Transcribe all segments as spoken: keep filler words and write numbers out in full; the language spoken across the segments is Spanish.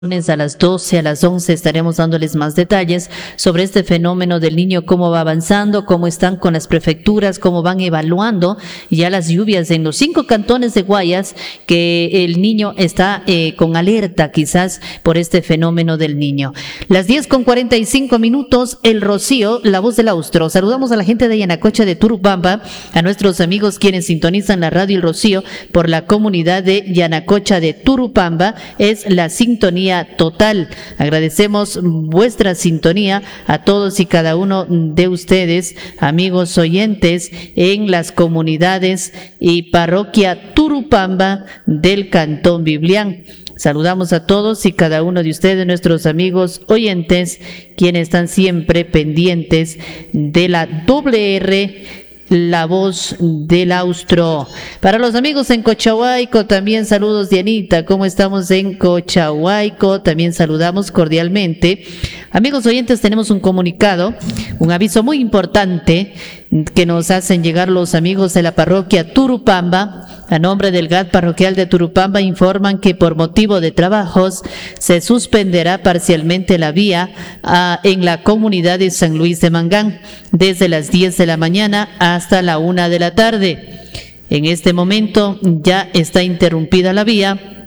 A las doce, a las once estaremos dándoles más detalles sobre este fenómeno del Niño, cómo va avanzando, cómo están con las prefecturas, cómo van evaluando ya las lluvias en los cinco cantones de Guayas, que el Niño está eh, con alerta quizás por este fenómeno del Niño. Las diez con cuarenta y cinco minutos, El Rocío, la voz del Austro. Saludamos a la gente de Yanacocha de Turupamba, a nuestros amigos quienes sintonizan la radio El Rocío por la comunidad de Yanacocha de Turupamba. Es la sintonía total. Agradecemos vuestra sintonía a todos y cada uno de ustedes, amigos oyentes, en las comunidades y parroquia Turupamba del Cantón Biblián. Saludamos a todos y cada uno de ustedes, nuestros amigos oyentes, quienes están siempre pendientes de la doble R, la voz del Austro. Para los amigos en Cochahuayco, también saludos, Dianita. ¿Cómo estamos en Cochahuayco? También saludamos cordialmente. Amigos oyentes, tenemos un comunicado, un aviso muy importante que nos hacen llegar los amigos de la parroquia Turupamba. A nombre del G A T parroquial de Turupamba informan que por motivo de trabajos se suspenderá parcialmente la vía a, en la comunidad de San Luis de Mangán desde las diez de la mañana hasta la una de la tarde. En este momento ya está interrumpida la vía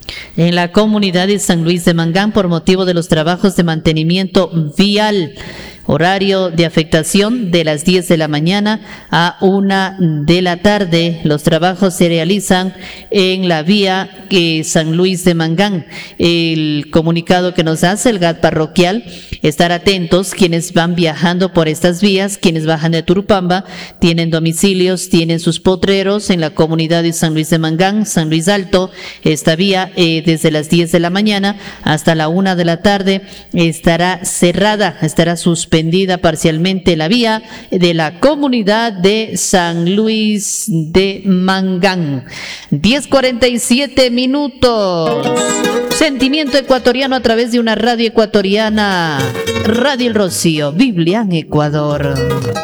en la comunidad de San Luis de Mangán por motivo de los trabajos de mantenimiento vial. Horario de afectación de las diez de la mañana a una de la tarde. Los trabajos se realizan en la vía eh, San Luis de Mangán. El comunicado que nos hace el G A T parroquial, estar atentos quienes van viajando por estas vías, quienes bajan de Turupamba, tienen domicilios, tienen sus potreros en la comunidad de San Luis de Mangán, San Luis Alto. Esta vía eh, desde las diez de la mañana hasta la una de la tarde estará cerrada, estará suspendida parcialmente la vía de la comunidad de San Luis de Mangán. diez cuarenta y siete minutos. Sentimiento ecuatoriano a través de una radio ecuatoriana. Radio El Rocío, Biblián, Ecuador.